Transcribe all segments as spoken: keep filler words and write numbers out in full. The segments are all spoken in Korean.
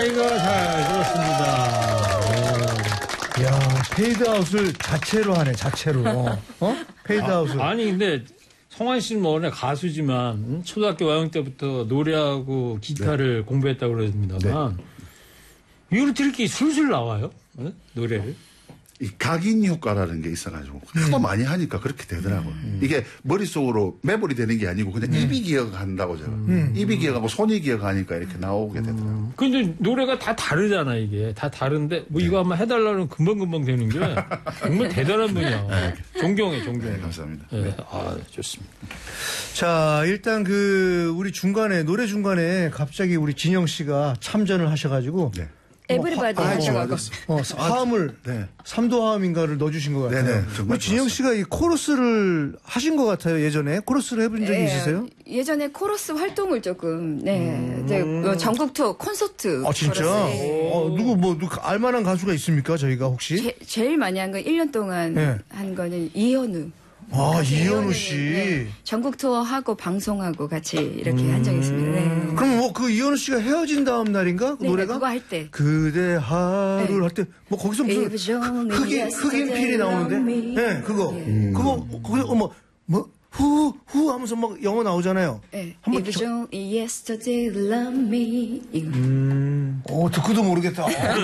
아이고, 잘 들었습니다. 오. 야, 페이드아웃을 자체로 하네, 자체로. 어? 페이드아웃을. 아, 아니, 근데 성환 씨는 뭐 원래 가수지만 음? 초등학교 와영 때부터 노래하고 기타를 네. 공부했다고 그랬습니다만 네. 이걸 이렇게 술술 나와요? 네? 노래를? 이 각인 효과라는 게 있어가지고 하도 음. 많이 하니까 그렇게 되더라고요. 음. 이게 머릿속으로 메모리 되는 게 아니고 그냥 음. 입이 기억한다고 제가. 음. 입이 기억하고 손이 기억하니까 이렇게 나오게 되더라고요. 음. 근데 노래가 다 다르잖아 이게. 다 다른데 뭐 이거 네. 한번 해달라면 금방금방 되는 게 정말 대단한 분이야. 네. 존경해 존경해. 네, 감사합니다. 네. 네. 아 좋습니다. 자 일단 그 우리 중간에 노래 중간에 갑자기 우리 진영 씨가 참전을 하셔가지고 네. 에브리바디 하셔가지고 어, 화음을 네. 삼도 화음인가를 넣어주신 것 같아요. 네네, 우리 진영 씨가 이 코러스를 하신 것 같아요. 예전에 코러스를 해본 적이 네, 있으세요? 예전에 코러스 활동을 조금 네, 음. 네 전국 투어 콘서트. 아 진짜? 어, 누구 뭐 누구 알만한 가수가 있습니까? 저희가 혹시? 제, 제일 많이 한 건 일 년 동안 네. 한 거는 이현우. 아, 이현우 씨. 네, 전국 투어하고 방송하고 같이 이렇게 음... 한 적이 있습니다. 네. 그럼 뭐 그 이현우 씨가 헤어진 다음 날인가? 그 네, 노래가? 그거 할 때. 그대 하루를 네. 할 때, 뭐 거기서 무슨 흑인, 흑인 필이 나오는데? 네, 그거. 네. 그거, 거기서, 뭐, 뭐, 후, 후 하면서 막 영어 나오잖아요. 네. 한번 If you don't yesterday love me. 음. 오, 듣고도 모르겠다.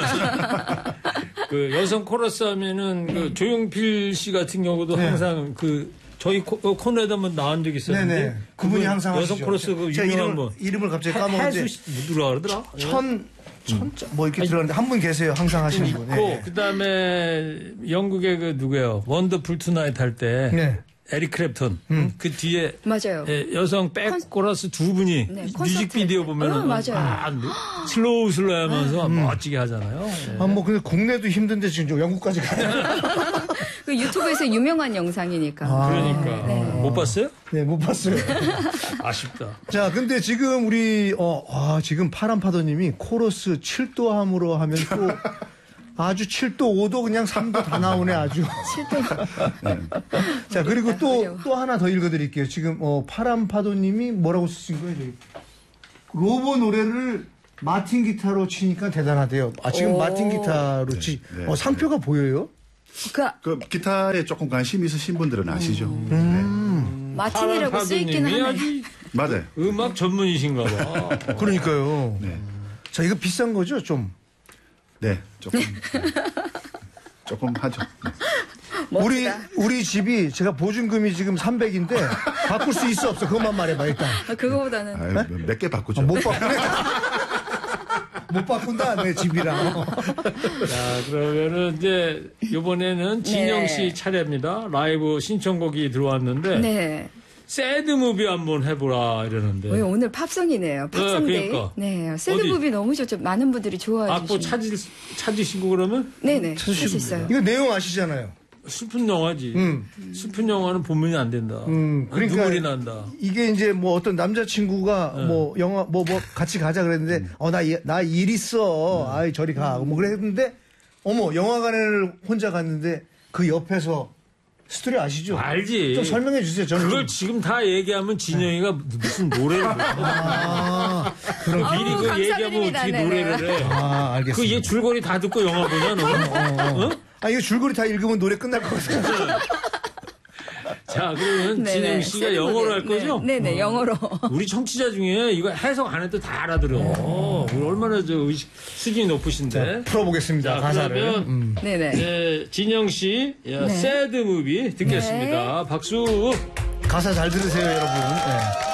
그 여성 코러스 하면은 그 조용필 씨 같은 경우도 네. 항상 그 저희 코, 코너에도 한번 나온 적이 있었는데 네네. 그분이 그분 항상 여성 하시죠. 코러스 그 유명한 이름을, 분 이름을 갑자기 까먹었는데 해수 누구라 그러더라? 천 천자 뭐 이렇게 들었는데 한 분 계세요. 항상 하시는 분. 있고 네. 그다음에 영국의 그 누구예요? 원더풀 투나잇 할 때 네. 에릭 크랩턴 음. 그 뒤에 맞아요. 예, 여성 백 콘... 코러스 두 분이 네, 뮤직비디오 보면은 어, 맞아요. 아, 슬로우 슬로우 하면서 음. 멋지게 하잖아요. 예. 아, 뭐 근데 국내도 힘든데 지금 영국까지 가요. 그 유튜브에서 유명한 영상이니까. 아, 그러니까 네. 못 봤어요? 네, 못 봤어요. 아쉽다. 자, 근데 지금 우리 어, 아, 지금 파란파도님이 코러스 칠 도함으로 하면 또 아주 칠 도, 오 도 그냥 삼 도 다 나오네 아주. 칠 도. 네. 자, 그리고 또, 또 하나 더 읽어드릴게요. 지금, 어, 파란파도님이 뭐라고 쓰신 거예요, 저기. 로보 노래를 마틴 기타로 치니까 대단하대요. 아, 지금 오. 마틴 기타로 치, 네, 네, 어, 상표가 네. 보여요? 그, 그, 기타에 조금 관심 있으신 분들은 아시죠? 음. 음. 네. 마틴이라고 쓰이기는 하네. 맞아요. 음악 전문이신가 봐. 그러니까요. 네. 자, 이거 비싼 거죠, 좀? 네, 조금. 조금 하죠. 네. 우리, 우리 집이 제가 보증금이 지금 삼백인데 바꿀 수 있어, 없어? 그것만 말해봐, 일단. 아, 그거보다는. 아유, 네? 몇 개 바꾸죠. 아, 못 바꾸네. 못 바꾼다, 내 집이랑. 자, 그러면은 이제 이번에는 진영 씨 네. 차례입니다. 라이브 신청곡이 들어왔는데. 네. 새드 무비 한번 해보라 이러는데. 왜 오늘 팝송이네요. 팝송데이. 네, 그러니까. 네, 새드 무비 너무 좋죠. 많은 분들이 좋아해 주시고. 악보 찾으, 찾으시고 그러면? 네네. 할 수 있어요. 이거 내용 아시잖아요. 슬픈 영화지. 음. 슬픈 영화는 보면이 안 된다. 음, 그러니까 눈물이 난다. 이게 이제 뭐 어떤 남자친구가 네. 뭐 영화 뭐 뭐 같이 가자 그랬는데 음. 어 나 나 일 있어. 음. 아이 저리 가. 뭐 그랬는데 어머 영화관을 혼자 갔는데 그 옆에서 스토리 아시죠? 알지. 좀 설명해 주세요. 저는 그걸 좀... 지금 다 얘기하면 진영이가 네. 무슨 노래를 아, 그럼 미리 그 얘기하면 어떻게 네네. 노래를 해? 아, 알겠습니다. 그 얘 줄거리 다 듣고 영화 보냐 너? 어, 어, 어. 아, 이거 줄거리 다 읽으면 노래 끝날 것 같아요. 자, 그러면 진영 씨가 영어로 할 거죠? 네네, 네, 영어로. 우리 청취자 중에 이거 해석 안 해도 다 알아들어. 오. 우리 얼마나 저 의식 수준이 높으신데. 자, 풀어보겠습니다. 자, 가사를. 그러면 음. 네네. 네, 진영 씨, 네. 새드 무비 듣겠습니다. 네. 박수. 가사 잘 들으세요, 여러분. 네.